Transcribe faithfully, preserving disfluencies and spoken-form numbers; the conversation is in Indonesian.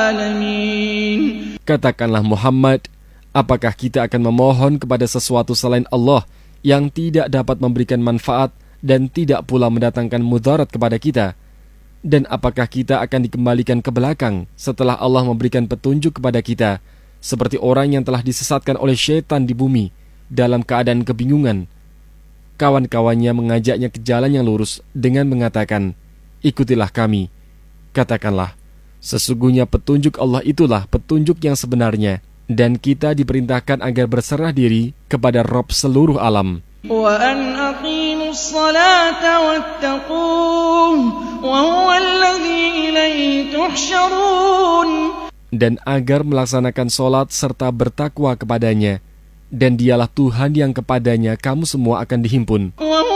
العالمين. Katakanlah Muhammad, apakah kita akan memohon kepada sesuatu selain Allah yang tidak dapat memberikan manfaat dan tidak pula mendatangkan mudarat kepada kita? Dan apakah kita akan dikembalikan ke belakang setelah Allah memberikan petunjuk kepada kita, seperti orang yang telah disesatkan oleh syaitan di bumi dalam keadaan kebingungan? Kawan-kawannya mengajaknya ke jalan yang lurus dengan mengatakan, ikutilah kami. Katakanlah, sesungguhnya petunjuk Allah itulah petunjuk yang sebenarnya, dan kita diperintahkan agar berserah diri kepada Rabb seluruh alam. وَأَنْ أَقِيمُوا الصَّلَاةَ وَاتَّقُوهُ وَهُوَ الَّذِي إِلَيْهِ تُحْشَرُونَ. Dan agar melaksanakan solat serta bertakwa kepadanya, dan dialah Tuhan yang kepadanya kamu semua akan dihimpun. وَهُوَ